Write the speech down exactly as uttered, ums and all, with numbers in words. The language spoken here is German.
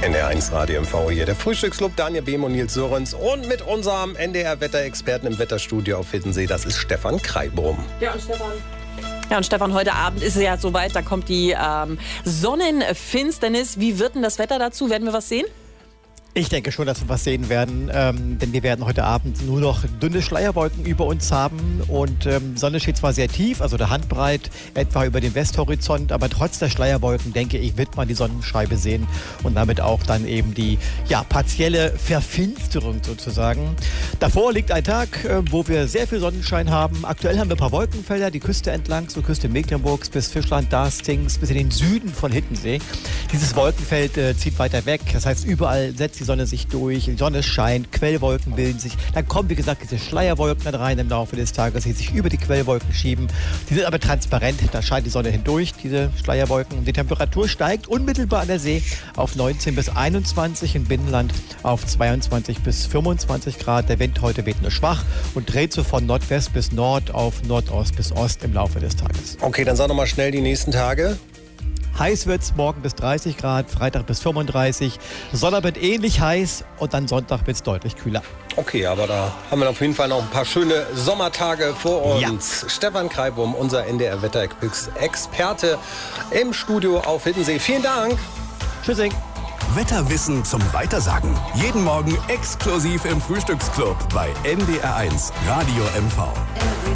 N D R eins Radio M V hier, der Frühstücksclub, Daniel Behm und Nils Sörensen und mit unserem N D R-Wetterexperten im Wetterstudio auf Hiddensee, das ist Stefan Kreibrum. Ja, und Stefan? Ja, und Stefan, heute Abend ist es ja soweit, da kommt die ähm, Sonnenfinsternis. Wie wird denn das Wetter dazu? Werden wir was sehen? Ich denke schon, dass wir was sehen werden, ähm, denn wir werden heute Abend nur noch dünne Schleierwolken über uns haben und ähm, Sonne steht zwar sehr tief, also der Handbreit etwa über dem Westhorizont, aber trotz der Schleierwolken, denke ich, wird man die Sonnenscheibe sehen und damit auch dann eben die ja, partielle Verfinsterung sozusagen. Davor liegt ein Tag, äh, wo wir sehr viel Sonnenschein haben. Aktuell haben wir ein paar Wolkenfelder, die Küste entlang, so Küste Mecklenburgs bis Fischland, Darstings, bis in den Süden von Hiddensee. Dieses Wolkenfeld äh, zieht weiter weg, das heißt überall setzt die Sonne sich durch, die Sonne scheint, Quellwolken bilden sich. Dann kommen, wie gesagt, diese Schleierwolken dann rein im Laufe des Tages, die sich über die Quellwolken schieben. Die sind aber transparent, da scheint die Sonne hindurch, diese Schleierwolken. Die Temperatur steigt unmittelbar an der See auf neunzehn bis einundzwanzig, im Binnenland auf zweiundzwanzig bis fünfundzwanzig Grad. Der Wind heute weht nur schwach und dreht so von Nordwest bis Nord auf Nordost bis Ost im Laufe des Tages. Okay, dann sag noch mal schnell die nächsten Tage. Heiß wird es morgen bis dreißig Grad, Freitag bis fünfunddreißig. Sonntag wird ähnlich heiß und dann Sonntag wird es deutlich kühler. Okay, aber da haben wir auf jeden Fall noch ein paar schöne Sommertage vor uns. Ja. Stefan Kreibum, unser N D R-Wetterexperte im Studio auf Hiddensee. Vielen Dank. Tschüssing. Wetterwissen zum Weitersagen. Jeden Morgen exklusiv im Frühstücksclub bei N D R eins Radio M V.